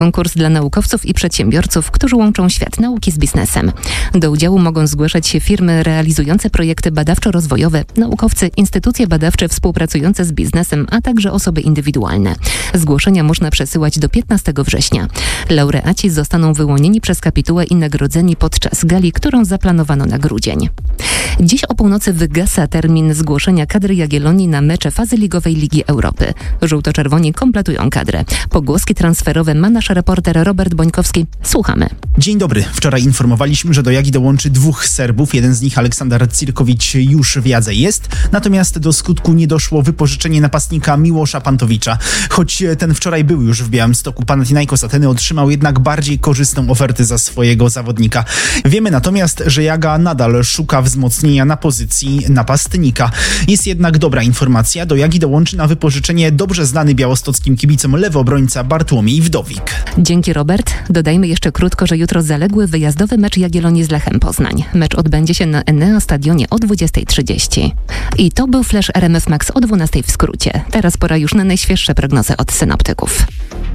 Konkurs dla naukowców i przedsiębiorców, którzy łączą świat nauki z biznesem. Do udziału mogą zgłaszać się firmy realizujące projekty badawczo-rozwojowe, naukowcy, instytucje badawcze współpracujące z biznesem, a także osoby indywidualne. Zgłoszenia można przesyłać do 15 września. Laureaci zostaną wyłonieni przez kapitułę i nagrodzeni podczas gali, którą zaplanowano na grudzień. Dziś o północy wygasa termin zgłoszenia kadry Jagiellonii na mecze fazy ligowej Ligi Europy. Żółto-czerwoni kompletują kadrę. Pogłoski transferowe ma nasz reporter Robert Bońkowski. Słuchamy. Dzień dobry. Wczoraj informowaliśmy, że do Jagi dołączy 2 Serbów. Jeden z nich, Aleksander Cirkowicz, już w Jadze jest. Natomiast do skutku nie doszło wypożyczenie napastnika Miłosza Pantowicza. Choć ten wczoraj był już w Białymstoku, Panathinaikos Ateny otrzymał jednak bardziej korzystną ofertę za swojego zawodnika. Wiemy natomiast, że Jaga nadal szuka wzmocnienia na pozycji napastnika. Jest jednak dobra informacja. Do Jagi dołączy na wypożyczenie dobrze znany białostockim kibicom lewy obrońca Bartłomiej Wdowik. Dzięki, Robert. Dodajmy jeszcze krótko, że jutro zaległy wyjazdowy mecz Jagiellonii z Lechem Poznań. Mecz odbędzie się na Enea Stadionie o 20:30. I to był Flash RMF Max o 12:00 w skrócie. Teraz pora już na najświeższe prognozy od synoptyków.